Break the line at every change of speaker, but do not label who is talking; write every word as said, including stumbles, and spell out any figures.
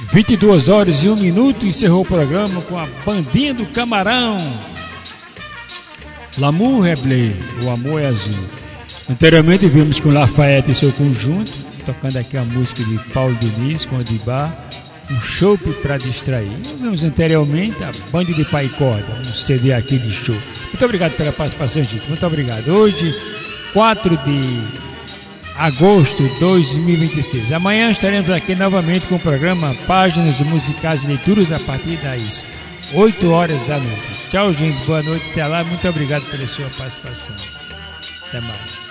vinte e duas horas e um minuto, encerrou o programa com a Bandinha do Camarão. L'amour est bleu, o amor é azul. Anteriormente vimos com Lafayette e seu conjunto, tocando aqui a música de Paulo Diniz com Odibá, um chope para distrair. Vimos anteriormente a Banda de Pai Corda, um C D aqui de show. Muito obrigado pela participação, gente. Muito obrigado. Hoje, quatro de agosto de dois mil e vinte e seis. Amanhã estaremos aqui novamente com o programa Páginas Musicais e Leituras a partir das oito horas da noite. Tchau, gente. Boa noite. Até lá. Muito obrigado pela sua participação. Até mais.